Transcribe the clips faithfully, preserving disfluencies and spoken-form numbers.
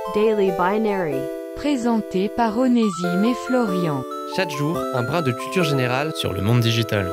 Daily Binary. Présenté par Onésime et Florian. Chaque jour, un brin de culture générale sur le monde digital.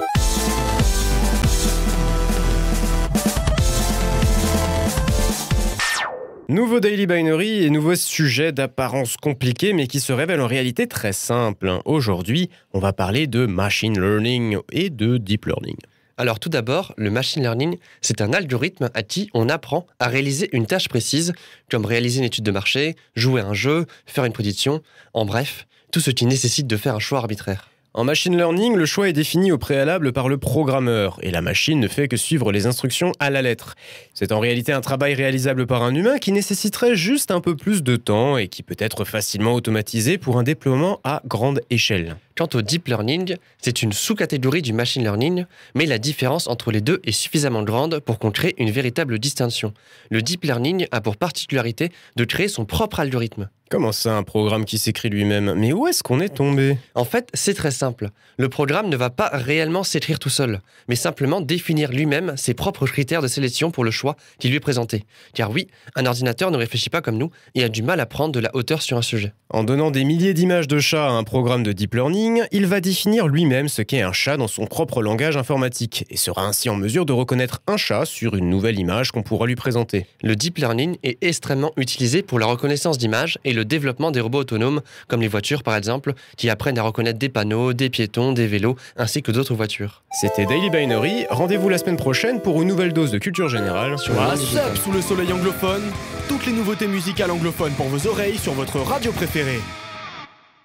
Nouveau Daily Binary et nouveau sujet d'apparence compliquée mais qui se révèle en réalité très simple. Aujourd'hui, on va parler de machine learning et de deep learning. Alors tout d'abord, le machine learning, c'est un algorithme à qui on apprend à réaliser une tâche précise, comme réaliser une étude de marché, jouer à un jeu, faire une prédiction, en bref, tout ce qui nécessite de faire un choix arbitraire. En machine learning, le choix est défini au préalable par le programmeur, et la machine ne fait que suivre les instructions à la lettre. C'est en réalité un travail réalisable par un humain qui nécessiterait juste un peu plus de temps et qui peut être facilement automatisé pour un déploiement à grande échelle. Quant au deep learning, c'est une sous-catégorie du machine learning, mais la différence entre les deux est suffisamment grande pour qu'on crée une véritable distinction. Le deep learning a pour particularité de créer son propre algorithme. Comment ça, un programme qui s'écrit lui-même ? Mais où est-ce qu'on est tombé ? En fait, c'est très simple. Le programme ne va pas réellement s'écrire tout seul, mais simplement définir lui-même ses propres critères de sélection pour le choix qui lui est présenté. Car oui, un ordinateur ne réfléchit pas comme nous et a du mal à prendre de la hauteur sur un sujet. En donnant des milliers d'images de chats à un programme de deep learning, il va définir lui-même ce qu'est un chat dans son propre langage informatique et sera ainsi en mesure de reconnaître un chat sur une nouvelle image qu'on pourra lui présenter. Le deep learning est extrêmement utilisé pour la reconnaissance d'images et le développement des robots autonomes, comme les voitures par exemple, qui apprennent à reconnaître des panneaux, des piétons, des vélos, ainsi que d'autres voitures. C'était Daily Binary, rendez-vous la semaine prochaine pour une nouvelle dose de culture générale sur What's up sous le soleil anglophone. Toutes les nouveautés musicales anglophones pour vos oreilles sur votre radio préférée.